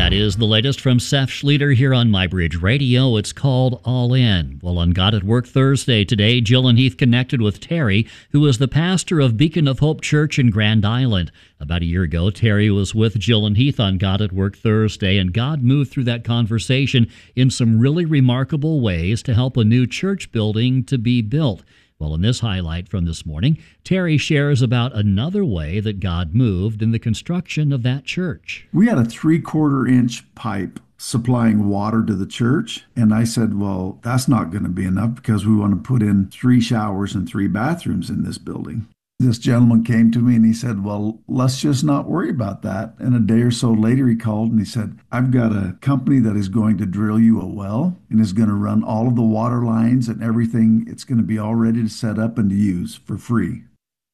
That is the latest from Seth Schlueter here on MyBridge Radio. It's called All In. Well, on God at Work Thursday today, Jill and Heath connected with Terry, who is the pastor of Beacon of Hope Church in Grand Island. About a year ago, Terry was with Jill and Heath on God at Work Thursday, and God moved through that conversation in some really remarkable ways to help a new church building to be built. Well, in this highlight from this morning, Terry shares about another way that God moved in the construction of that church. We had a 3/4-inch pipe supplying water to the church, and I said, well, that's not going to be enough because we want to put in 3 showers and 3 bathrooms in this building. This gentleman came to me and he said, well, let's just not worry about that. And a day or so later, he called and he said, I've got a company that is going to drill you a well and is going to run all of the water lines and everything. It's going to be all ready to set up and to use for free.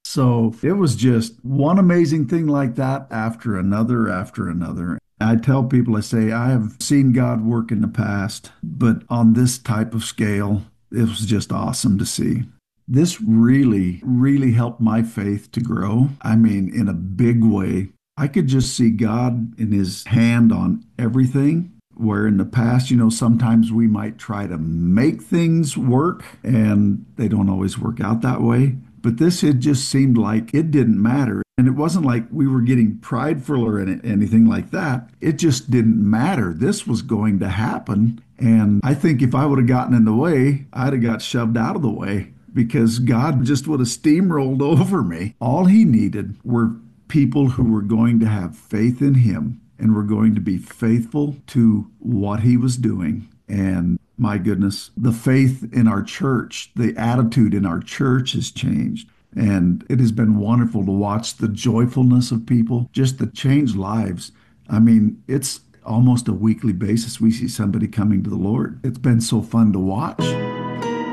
So it was just one amazing thing like that after another after another. I tell people, I say, I have seen God work in the past, but on this type of scale, it was just awesome to see. This really, really helped my faith to grow. I mean, in a big way. I could just see God in his hand on everything, where in the past, sometimes we might try to make things work and they don't always work out that way. But this, it just seemed like it didn't matter. And it wasn't like we were getting prideful or anything like that. It just didn't matter. This was going to happen. And I think if I would have gotten in the way, I'd have got shoved out of the way, because God just would have steamrolled over me. All he needed were people who were going to have faith in him and were going to be faithful to what he was doing. And my goodness, the faith in our church, the attitude in our church has changed. And it has been wonderful to watch the joyfulness of people, just the changed lives. I mean, it's almost a weekly basis we see somebody coming to the Lord. It's been so fun to watch.